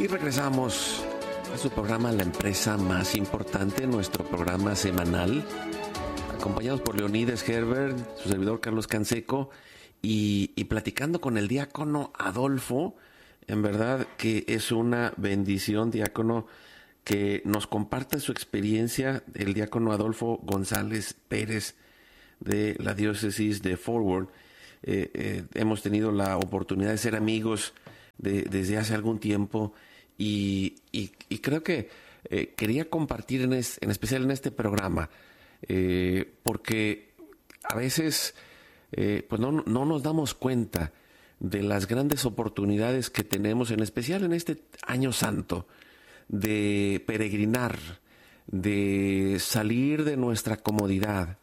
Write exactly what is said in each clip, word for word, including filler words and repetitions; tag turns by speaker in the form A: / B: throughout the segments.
A: Y regresamos a su programa La Empresa Más Importante, nuestro programa semanal, acompañados por Leonides Herbert, su servidor Carlos Canseco, y, y platicando con el diácono Adolfo. En verdad que es una bendición, diácono, que nos comparta su experiencia, el diácono Adolfo González Pérez de la diócesis de Forward. Eh, eh, hemos tenido la oportunidad de ser amigos de, desde hace algún tiempo y, y, y creo que eh, quería compartir en, es, en especial en este programa eh, porque a veces eh, pues no, no nos damos cuenta de las grandes oportunidades que tenemos, en especial en este año santo, de peregrinar, de salir de nuestra comodidad,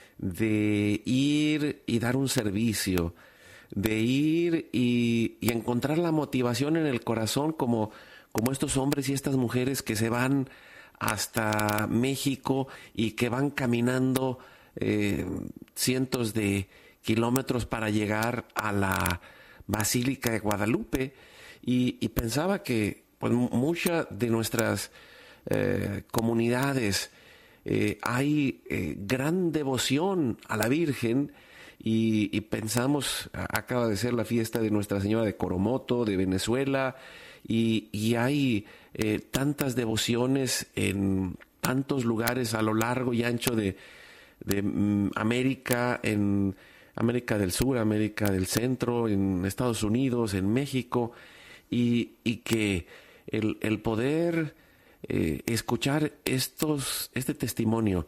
A: de ir y dar un servicio, de ir y, y encontrar la motivación en el corazón como, como estos hombres y estas mujeres que se van hasta México y que van caminando eh, cientos de kilómetros para llegar a la Basílica de Guadalupe, y, y pensaba que pues muchas de nuestras eh, comunidades eh, hay eh, gran devoción a la Virgen y, y pensamos, acaba de ser la fiesta de Nuestra Señora de Coromoto, de Venezuela, y, y hay eh, tantas devociones en tantos lugares a lo largo y ancho de, de um, América, en América del Sur, América del Centro, en Estados Unidos, en México, y, y que el, el poder eh, escuchar estos, este testimonio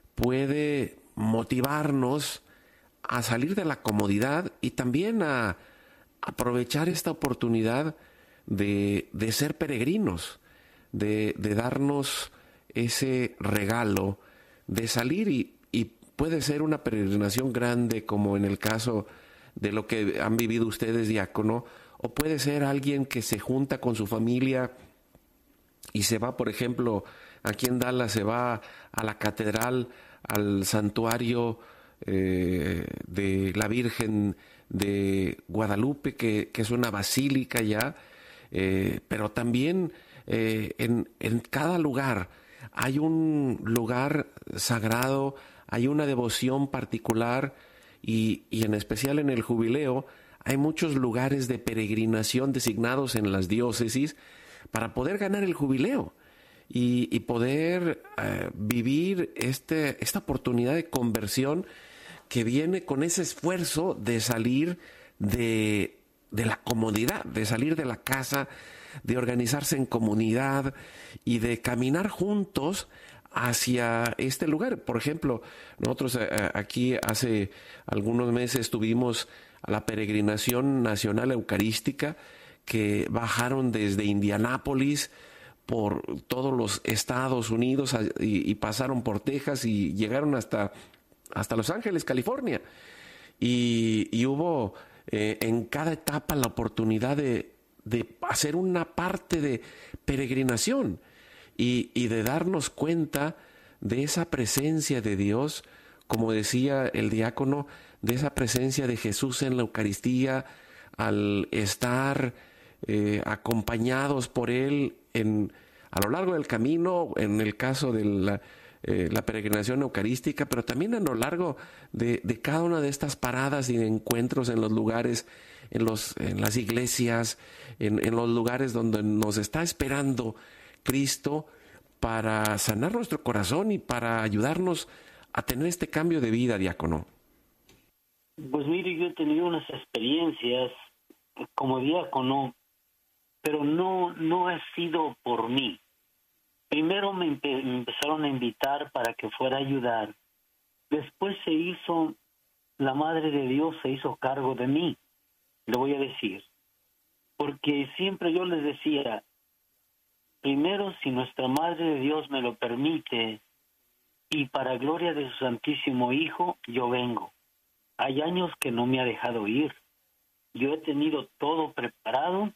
A: puede motivarnos a salir de la comodidad y también a aprovechar esta oportunidad de, de ser peregrinos, de, de darnos ese regalo de salir y, y puede ser una peregrinación grande, como en el caso de lo que han vivido ustedes, diácono, o puede ser alguien que se junta con su familia y se va, por ejemplo, aquí en Dallas, se va a la catedral, al santuario eh, de la Virgen de Guadalupe, que, que es una basílica ya, eh, pero también eh, en, en cada lugar hay un lugar sagrado, hay una devoción particular y, y en especial en el jubileo hay muchos lugares de peregrinación designados en las diócesis para poder ganar el jubileo y, y poder uh, vivir este, esta oportunidad de conversión que viene con ese esfuerzo de salir de, de la comodidad, de salir de la casa, de organizarse en comunidad y de caminar juntos hacia este lugar. Por ejemplo, nosotros eh, aquí hace algunos meses tuvimos a la peregrinación nacional eucarística, que bajaron desde Indianápolis por todos los Estados Unidos y, y pasaron por Texas y llegaron hasta, hasta Los Ángeles, California. Y, y hubo eh, en cada etapa la oportunidad de, de hacer una parte de peregrinación y, y de darnos cuenta de esa presencia de Dios, como decía el diácono, de esa presencia de Jesús en la Eucaristía, al estar eh, acompañados por Él en, a lo largo del camino, en el caso de la, eh, la peregrinación eucarística, pero también a lo largo de, de cada una de estas paradas y encuentros en los lugares, en, los, en las iglesias, en, en los lugares donde nos está esperando Cristo para sanar nuestro corazón y para ayudarnos a tener este cambio de vida, diácono.
B: Pues mire, yo he tenido unas experiencias como diácono, pero no, no ha sido por mí. Primero me, empe- me empezaron a invitar para que fuera a ayudar. Después se hizo, la Madre de Dios se hizo cargo de mí, le voy a decir. Porque siempre yo les decía, primero, si nuestra Madre de Dios me lo permite, y para gloria de su Santísimo Hijo, yo vengo. Hay años que no me ha dejado ir. Yo he tenido todo preparado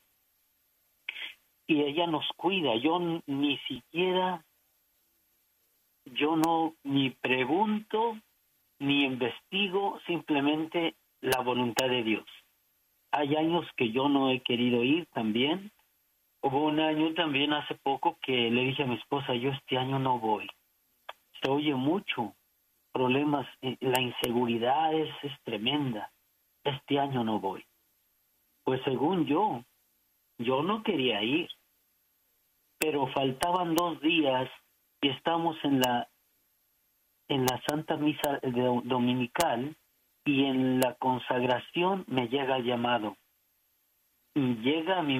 B: y ella nos cuida. Yo n- ni siquiera, yo no ni pregunto ni investigo, simplemente la voluntad de Dios. Hay años que yo no he querido ir también Hubo un año también hace poco que le dije a mi esposa, yo este año no voy. Se oye mucho, problemas, la inseguridad es, es tremenda. Este año no voy. Pues según yo, yo no quería ir, pero faltaban dos días y estamos en la en la Santa Misa de, Dominical, y en la consagración me llega el llamado. Y llega a mi